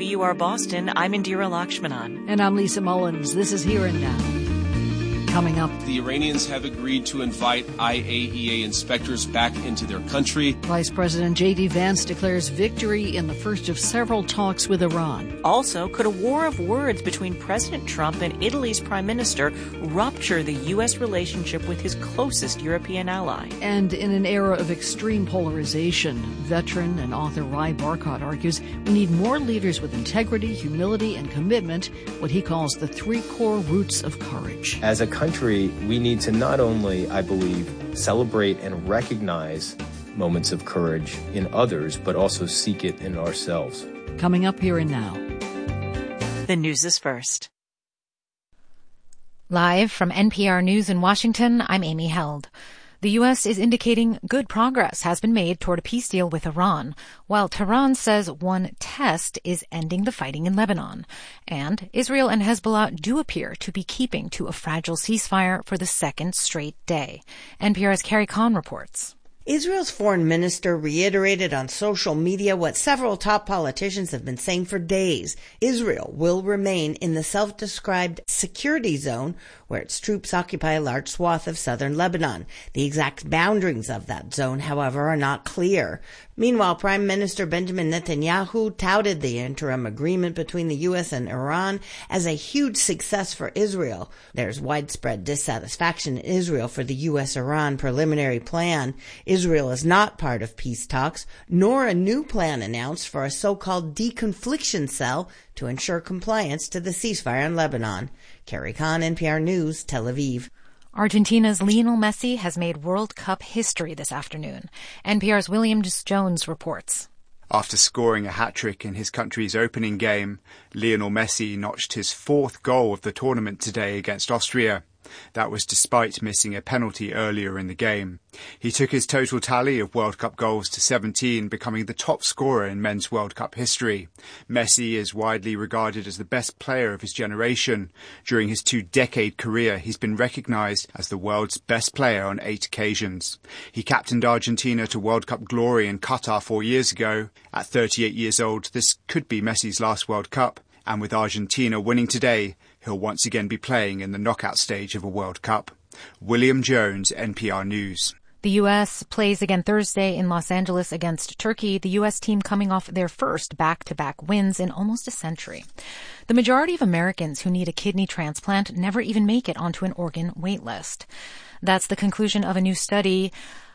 WBUR Boston, I'm Indira Lakshmanan. And I'm Lisa Mullins. This is Here and Now. Coming up, the Iranians have agreed to invite IAEA inspectors back into their country. Vice President J.D. Vance declares victory in the first of several talks with Iran. Also, could a war of words between President Trump and Italy's Prime Minister rupture the U.S. relationship with his closest European ally? And in an era of extreme polarization, veteran and author Rai Barkot argues we need more leaders with integrity, humility, and commitment, what he calls the three core roots of courage. As a country, we need to not only, I believe, celebrate and recognize moments of courage in others, but also seek it in ourselves. Coming up Here and Now. The news is first. Live from NPR News in Washington, I'm Amy Held. The U.S. is indicating good progress has been made toward a peace deal with Iran, while Tehran says one test is ending the fighting in Lebanon. And Israel and Hezbollah do appear to be keeping to a fragile ceasefire for the second straight day. NPR's Carrie Kahn reports. Israel's foreign minister reiterated on social media what several top politicians have been saying for days. Israel will remain in the self-described security zone where its troops occupy a large swath of southern Lebanon. The exact boundaries of that zone, however, are not clear. Meanwhile, Prime Minister Benjamin Netanyahu touted the interim agreement between the U.S. and Iran as a huge success for Israel. There's widespread dissatisfaction in Israel for the U.S.-Iran preliminary plan. Israel is not part of peace talks, nor a new plan announced for a so-called deconfliction cell to ensure compliance to the ceasefire in Lebanon. Carrie Kahn, NPR News, Tel Aviv. Argentina's Lionel Messi has made World Cup history this afternoon. NPR's William Jones reports. After scoring a hat-trick in his country's opening game, Lionel Messi notched his fourth goal of the tournament today against Austria. That was despite missing a penalty earlier in the game. He took his total tally of World Cup goals to 17, becoming the top scorer in men's World Cup history. Messi is widely regarded as the best player of his generation. During his 2-decade career, he's been recognized as the world's best player on 8 occasions. He captained Argentina to World Cup glory in Qatar 4 years ago. At 38 years old, this could be Messi's last World Cup. And with Argentina winning today, he'll once again be playing in the knockout stage of a World Cup. William Jones, NPR News. The U.S. plays again Thursday in Los Angeles against Turkey, the U.S. team coming off their first back-to-back wins in almost a century. The majority of Americans who need a kidney transplant never even make it onto an organ wait list. That's the conclusion of a new study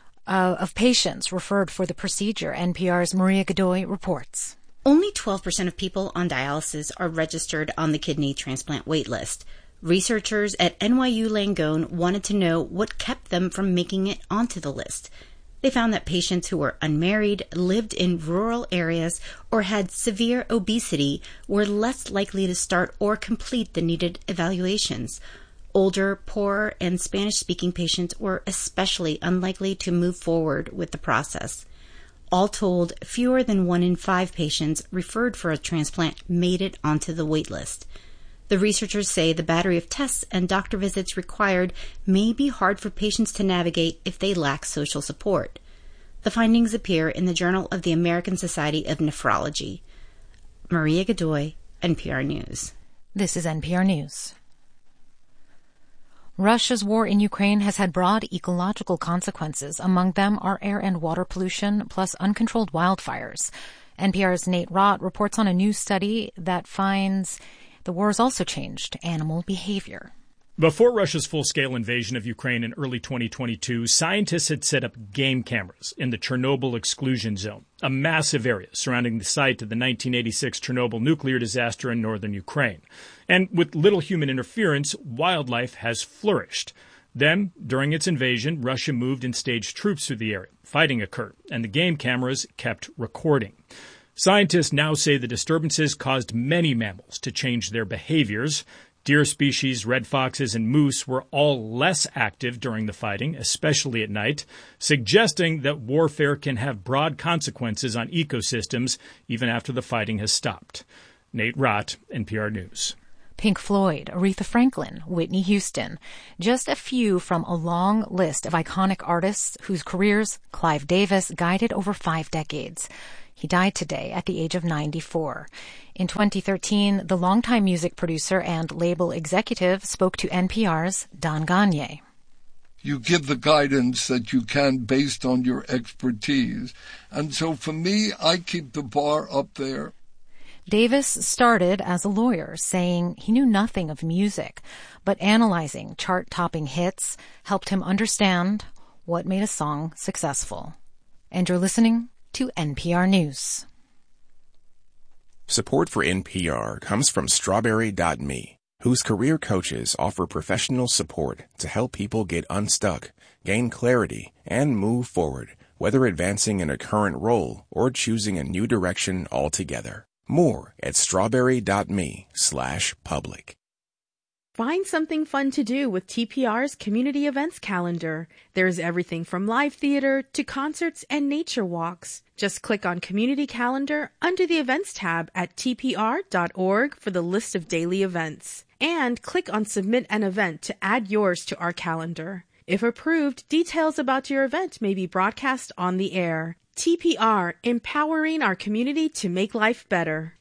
of patients referred for the procedure. NPR's Maria Godoy reports. Only 12% of people on dialysis are registered on the kidney transplant waitlist. Researchers at NYU Langone wanted to know what kept them from making it onto the list. They found that patients who were unmarried, lived in rural areas, or had severe obesity were less likely to start or complete the needed evaluations. Older, poorer, and Spanish-speaking patients were especially unlikely to move forward with the process. All told, fewer than 1 in 5 patients referred for a transplant made it onto the wait list. The researchers say the battery of tests and doctor visits required may be hard for patients to navigate if they lack social support. The findings appear in the Journal of the American Society of Nephrology. Maria Godoy, NPR News. This is NPR News. Russia's war in Ukraine has had broad ecological consequences. Among them are air and water pollution, plus uncontrolled wildfires. NPR's Nate Rott reports on a new study that finds the war has also changed animal behavior. Before Russia's full-scale invasion of Ukraine in early 2022, scientists had set up game cameras in the Chernobyl exclusion zone, a massive area surrounding the site of the 1986 Chernobyl nuclear disaster in northern Ukraine. And with little human interference, wildlife has flourished. Then, during its invasion, Russia moved and staged troops through the area. Fighting occurred, and the game cameras kept recording. Scientists now say the disturbances caused many mammals to change their behaviors. Deer species, red foxes, and moose were all less active during the fighting, especially at night, suggesting that warfare can have broad consequences on ecosystems even after the fighting has stopped. Nate Rott, NPR News. Pink Floyd, Aretha Franklin, Whitney Houston. Just a few from a long list of iconic artists whose careers Clive Davis guided over 5 decades. He died today at the age of 94. In 2013, the longtime music producer and label executive spoke to NPR's Don Gagné. You give the guidance that you can based on your expertise. And so for me, I keep the bar up there. Davis started as a lawyer, saying he knew nothing of music, but analyzing chart-topping hits helped him understand what made a song successful. And you're listening to NPR News. Support for NPR comes from Strawberry.me, whose career coaches offer professional support to help people get unstuck, gain clarity, and move forward, whether advancing in a current role or choosing a new direction altogether. More at strawberry.me/public. Find something fun to do with TPR's community events calendar. There's everything from live theater to concerts and nature walks. Just click on Community Calendar under the Events tab at tpr.org for the list of daily events. And click on Submit an Event to add yours to our calendar. If approved, details about your event may be broadcast on the air. TPR, empowering our community to make life better.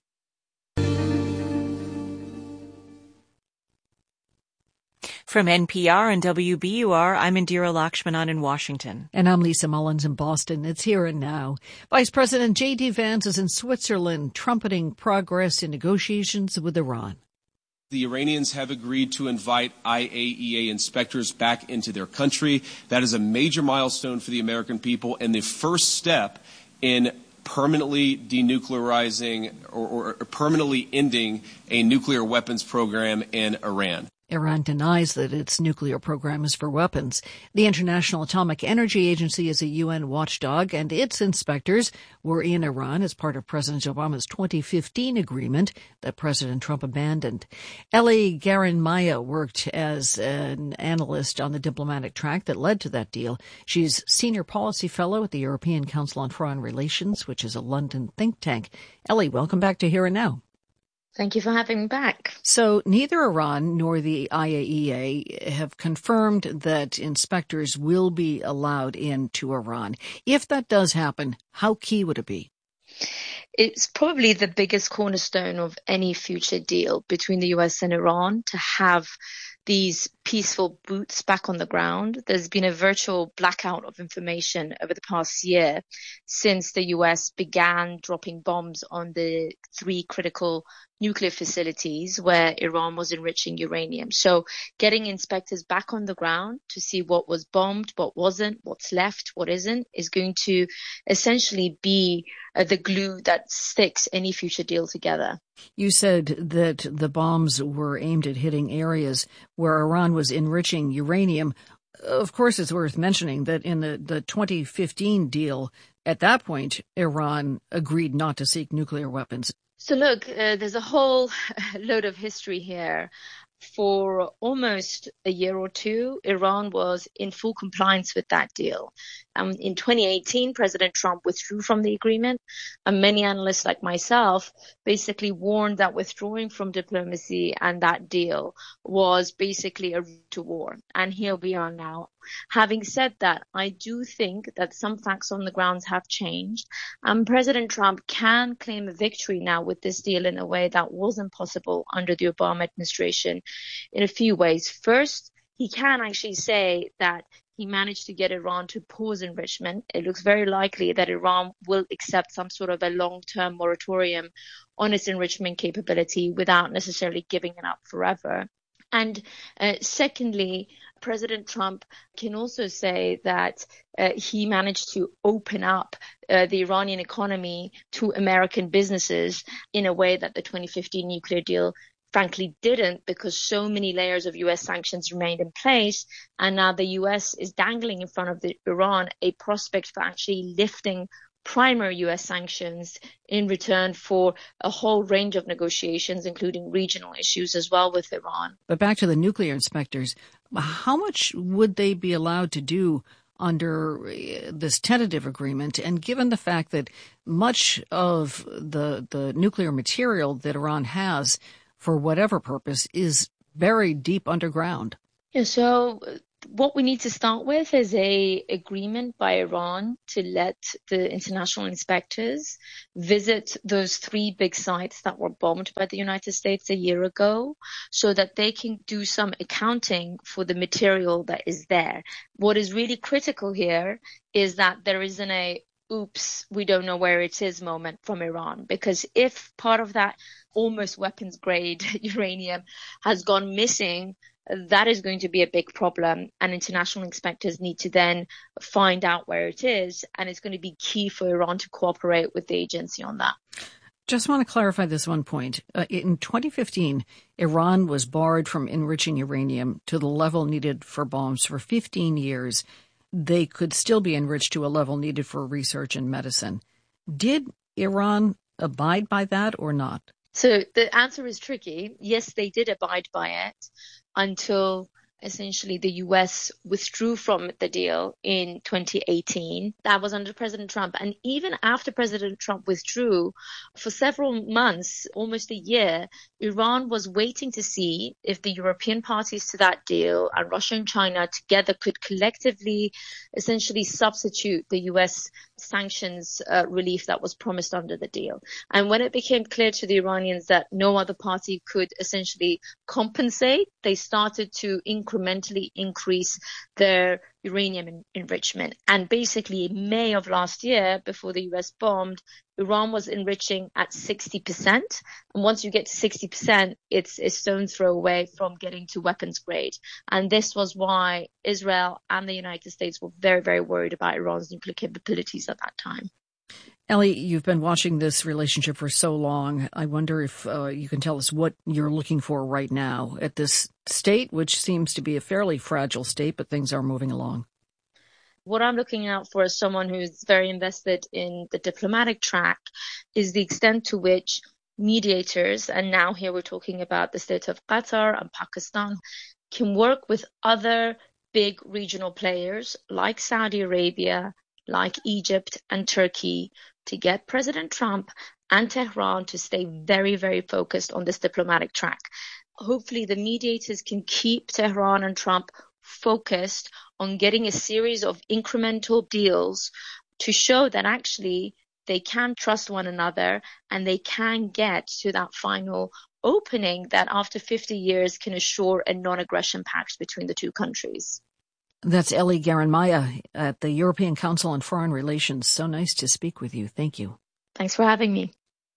From NPR and WBUR, I'm Indira Lakshmanan in Washington. And I'm Lisa Mullins in Boston. It's Here and Now. Vice President J.D. Vance is in Switzerland, trumpeting progress in negotiations with Iran. The Iranians have agreed to invite IAEA inspectors back into their country. That is a major milestone for the American people and the first step in permanently denuclearizing or permanently ending a nuclear weapons program in Iran. Iran denies that its nuclear program is for weapons. The International Atomic Energy Agency is a UN watchdog, and its inspectors were in Iran as part of President Obama's 2015 agreement that President Trump abandoned. Ellie Garin-Maya worked as an analyst on the diplomatic track that led to that deal. She's senior policy fellow at the European Council on Foreign Relations, which is a London think tank. Ellie, welcome back to Here and Now. Thank you for having me back. So neither Iran nor the IAEA have confirmed that inspectors will be allowed into Iran. If that does happen, how key would it be? It's probably the biggest cornerstone of any future deal between the US and Iran to have these peaceful boots back on the ground. There's been a virtual blackout of information over the past year since the US began dropping bombs on the 3 critical nuclear facilities where Iran was enriching uranium. So getting inspectors back on the ground to see what was bombed, what wasn't, what's left, what isn't, is going to essentially be the glue that sticks any future deal together. You said that the bombs were aimed at hitting areas where Iran was enriching uranium. Of course, it's worth mentioning that in the 2015 deal, at that point, Iran agreed not to seek nuclear weapons. So look, there's a whole load of history here. For almost a year or two, Iran was in full compliance with that deal. In 2018, President Trump withdrew from the agreement, and many analysts like myself basically warned that withdrawing from diplomacy and that deal was basically a route to war. And here we are now. Having said that, I do think that some facts on the ground have changed, and President Trump can claim a victory now with this deal in a way that wasn't possible under the Obama administration in a few ways. First, he can actually say that he managed to get Iran to pause enrichment. It looks very likely that Iran will accept some sort of a long-term moratorium on its enrichment capability without necessarily giving it up forever. And secondly, President Trump can also say that he managed to open up the Iranian economy to American businesses in a way that the 2015 nuclear deal frankly didn't, because so many layers of U.S. sanctions remained in place. And now the U.S. is dangling in front of Iran a prospect for actually lifting primary U.S. sanctions in return for a whole range of negotiations, including regional issues as well with Iran. But back to the nuclear inspectors, how much would they be allowed to do under this tentative agreement? And given the fact that much of the nuclear material that Iran has for whatever purpose, is buried deep underground. Yeah, so what we need to start with is a agreement by Iran to let the international inspectors visit those 3 big sites that were bombed by the United States a year ago so that they can do some accounting for the material that is there. What is really critical here is that there isn't a oops, we don't know where it is moment from Iran, because if part of that almost weapons grade uranium has gone missing, that is going to be a big problem, and international inspectors need to then find out where it is, and it's going to be key for Iran to cooperate with the agency on that. Just want to clarify this one point. In 2015, Iran was barred from enriching uranium to the level needed for bombs for 15 years. They could still be enriched to a level needed for research and medicine. Did Iran abide by that or not? So the answer is tricky. Yes, they did abide by it until essentially the US withdrew from the deal in 2018. That was under President Trump. And even after President Trump withdrew, for several months, almost a year, Iran was waiting to see if the European parties to that deal and Russia and China together could collectively essentially substitute the US sanctions relief that was promised under the deal. And when it became clear to the Iranians that no other party could essentially compensate, they started to incrementally increase their uranium enrichment. And basically in May of last year, before the US bombed, Iran was enriching at 60%. And once you get to 60%, it's a stone's throw away from getting to weapons grade. And this was why Israel and the United States were very, very worried about Iran's nuclear capabilities at that time. Ellie, you've been watching this relationship for so long. I wonder if you can tell us what you're looking for right now at this state, which seems to be a fairly fragile state, but things are moving along. What I'm looking out for as someone who's very invested in the diplomatic track is the extent to which mediators, and now here we're talking about the state of Qatar and Pakistan, can work with other big regional players like Saudi Arabia, like Egypt and Turkey, to get President Trump and Tehran to stay very, very focused on this diplomatic track. Hopefully the mediators can keep Tehran and Trump focused on getting a series of incremental deals to show that actually they can trust one another and they can get to that final opening that after 50 years can assure a non-aggression pact between the two countries. That's Ellie Geranmayeh at the European Council on Foreign Relations. So nice to speak with you. Thank you. Thanks for having me.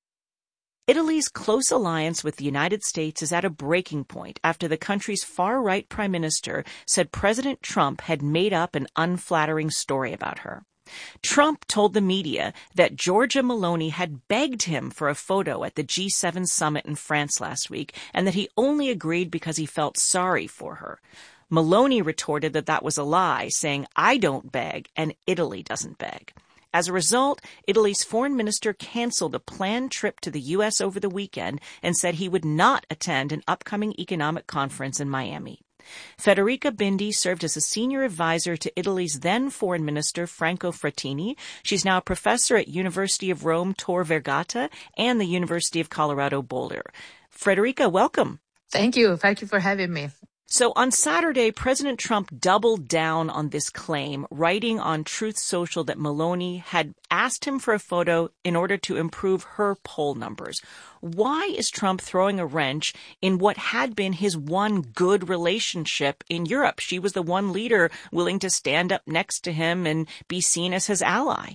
Italy's close alliance with the United States is at a breaking point after the country's far-right prime minister said President Trump had made up an unflattering story about her. Trump told the media that Giorgia Meloni had begged him for a photo at the G7 summit in France last week and that he only agreed because he felt sorry for her. Meloni retorted that that was a lie, saying, "I don't beg and Italy doesn't beg." As a result, Italy's foreign minister canceled a planned trip to the U.S. over the weekend and said he would not attend an upcoming economic conference in Miami. Federica Bindi served as a senior advisor to Italy's then foreign minister, Franco Frattini. She's now a professor at University of Rome Tor Vergata and the University of Colorado Boulder. Federica, welcome. Thank you. Thank you for having me. So on Saturday, President Trump doubled down on this claim, writing on Truth Social that Meloni had asked him for a photo in order to improve her poll numbers. Why is Trump throwing a wrench in what had been his one good relationship in Europe? She was the one leader willing to stand up next to him and be seen as his ally.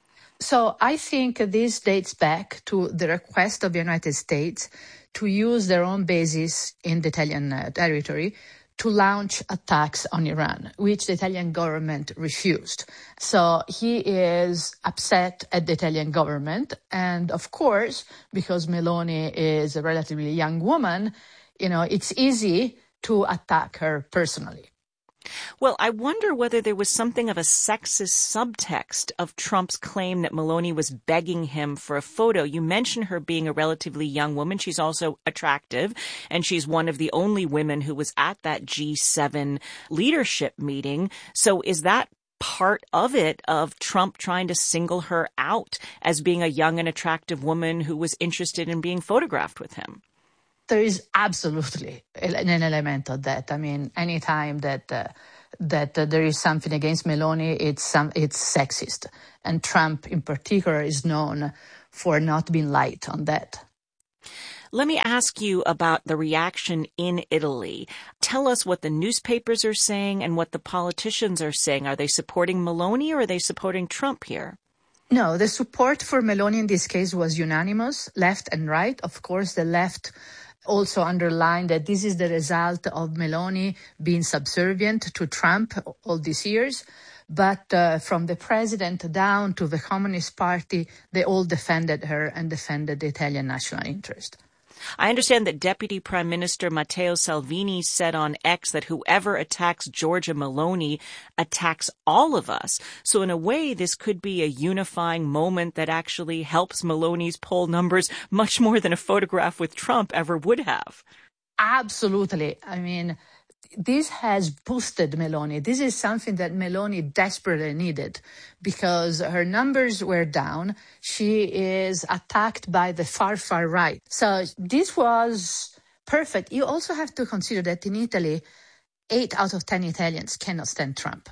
So I think this dates back to the request of the United States to use their own bases in the Italian territory to launch attacks on Iran, which the Italian government refused. So he is upset at the Italian government. And of course, because Meloni is a relatively young woman, it's easy to attack her personally. Well, I wonder whether there was something of a sexist subtext of Trump's claim that Meloni was begging him for a photo. You mentioned her being a relatively young woman. She's also attractive, and she's one of the only women who was at that G7 leadership meeting. So is that part of it, of Trump trying to single her out as being a young and attractive woman who was interested in being photographed with him? There is absolutely an element of that. I mean, anytime that there is something against Meloni, it's sexist. And Trump in particular is known for not being light on that. Let me ask you about the reaction in Italy. Tell us what the newspapers are saying and what the politicians are saying. Are they supporting Meloni or are they supporting Trump here? No, the support for Meloni in this case was unanimous, left and right. Of course, the left also underlined that this is the result of Meloni being subservient to Trump all these years. But from the president down to the Communist Party, they all defended her and defended the Italian national interest. I understand that Deputy Prime Minister Matteo Salvini said on X that whoever attacks Giorgia Meloni attacks all of us. So in a way, this could be a unifying moment that actually helps Meloni's poll numbers much more than a photograph with Trump ever would have. Absolutely. I mean, this has boosted Meloni. This is something that Meloni desperately needed because her numbers were down. She is attacked by the far right. So this was perfect. You also have to consider that in Italy, 8 out of 10 Italians cannot stand Trump.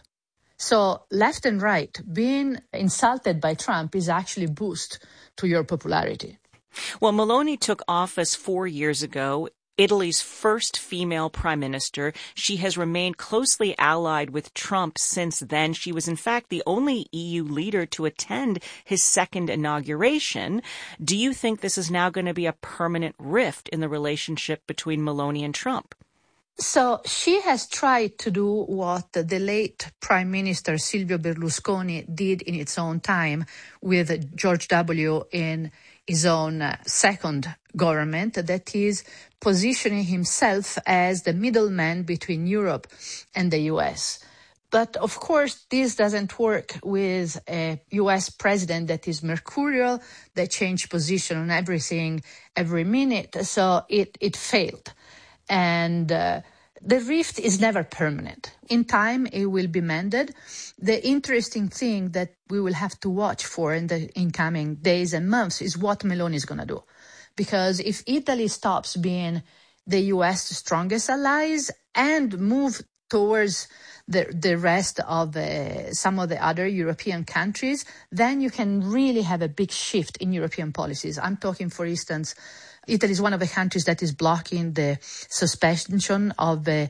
So left and right, being insulted by Trump is actually a boost to your popularity. Well, Meloni took office 4 years ago. Italy's first female prime minister. She has remained closely allied with Trump since then. She was, in fact, the only EU leader to attend his second inauguration. Do you think this is now going to be a permanent rift in the relationship between Meloni and Trump? So she has tried to do what the late Prime Minister Silvio Berlusconi did in its own time with George W. in his own second government, that is positioning himself as the middleman between Europe and the US. But of course, this doesn't work with a US president that is mercurial, that changes position on everything every minute. So it failed. And the rift is never permanent. In time, it will be mended. The interesting thing that we will have to watch for in the incoming days and months is what Meloni is going to do. Because if Italy stops being the U.S. strongest allies and move towards the rest of some of the other European countries, then you can really have a big shift in European policies. I'm talking, for instance, Italy is one of the countries that is blocking the suspension of the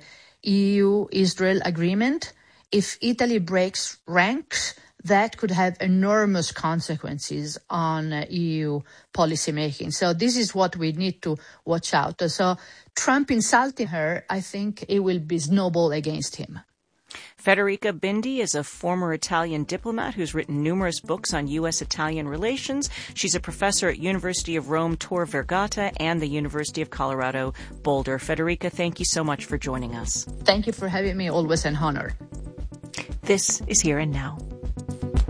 EU-Israel agreement. If Italy breaks ranks, that could have enormous consequences on EU policymaking. So this is what we need to watch out. So Trump insulting her, I think it will be snowball against him. Federica Bindi is a former Italian diplomat who's written numerous books on U.S.-Italian relations. She's a professor at University of Rome Tor Vergata and the University of Colorado Boulder. Federica, thank you so much for joining us. Thank you for having me. Always an honor. This is Here and Now.